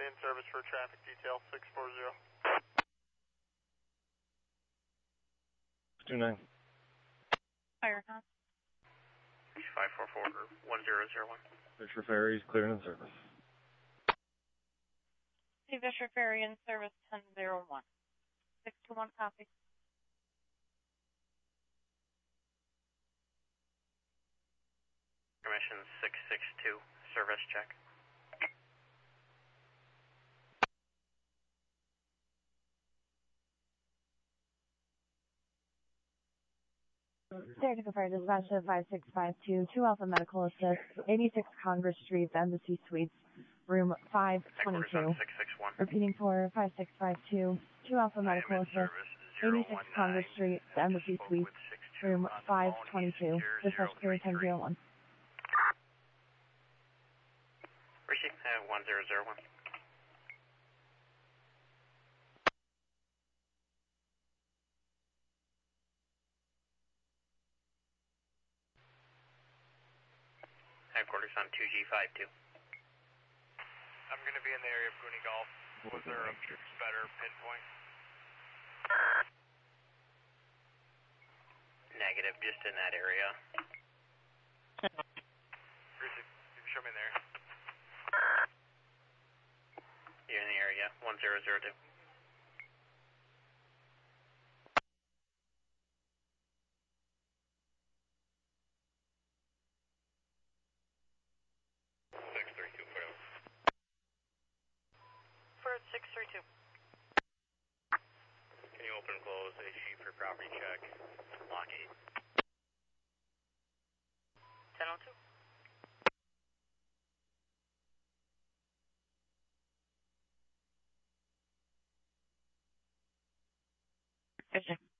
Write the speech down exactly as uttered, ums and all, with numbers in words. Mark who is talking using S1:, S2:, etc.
S1: in service for traffic detail six four zero.
S2: two nine.
S3: Fire con.
S4: five four four one zero zero one.
S2: Fisher Ferry is cleared in service.
S3: Sea Fisher Ferry in service ten zero one. six two one copy.
S4: Commission six six two, service check.
S5: Technical Fire Dispatch of five six five two, two Alpha Medical Assist, eighty-six Congress Street, Embassy Suites, room five twenty-two.
S4: six six one.
S5: Repeating for five six five two, two Alpha Medical Assist, eighty-six Congress Street, Embassy Suites, room five twenty-two. Dispatch clear ten zero one.
S4: Receive uh, one zero zero one. Headquarters on two G five two.
S1: I'm going to be in the area of Goonie Golf. Was there a better pinpoint?
S4: Negative, just in that area.
S1: Receive. You can show me in there.
S4: You're in the area, one zero zero two. six three two four.
S3: For six three two.
S4: Can you open and close a sheet for property check? Lock eight.
S3: ten oh two. Fisher.